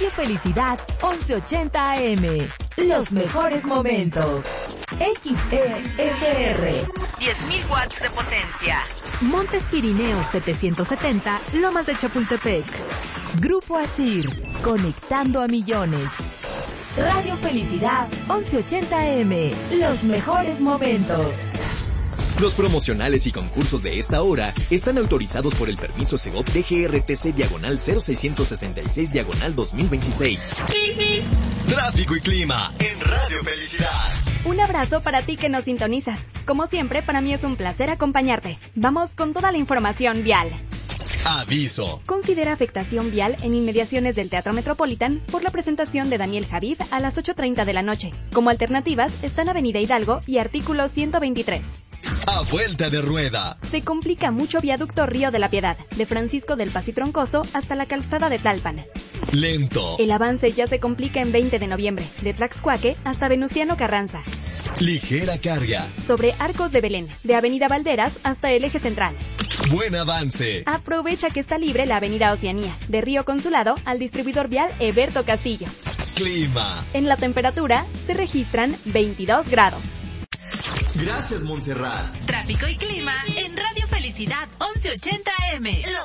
Radio Felicidad 1180 AM. Los mejores momentos. XESR. 10.000 watts de potencia. Montes Pirineos 770, Lomas de Chapultepec. Grupo Asir, conectando a millones. Radio Felicidad 1180 AM. Los mejores momentos. Los promocionales y concursos de esta hora están autorizados por el permiso Segov DGRTC/0666/2026. Tráfico y clima en Radio Felicidad. Un abrazo para ti que nos sintonizas. Como siempre, para mí es un placer acompañarte. Vamos con toda la información vial. Aviso. Considera afectación vial en inmediaciones del Teatro Metropolitan por la presentación de Daniel Javif a las 8:30 de la noche. Como alternativas están Avenida Hidalgo y artículo 123. A vuelta de rueda. Se complica mucho viaducto Río de la Piedad, de Francisco del Pasitroncoso hasta la calzada de Tlalpan. Lento. El avance ya se complica en 20 de noviembre, de Tlaxcuaque hasta Venustiano Carranza. Ligera carga. Sobre Arcos de Belén, de Avenida Valderas hasta el Eje Central. Buen avance. Aprovecha que está libre la Avenida Oceanía, de Río Consulado al distribuidor vial Eberto Castillo. Clima. En la temperatura se registran 22 grados. Gracias, Montserrat. Tráfico y clima en Radio Felicidad 1180 AM.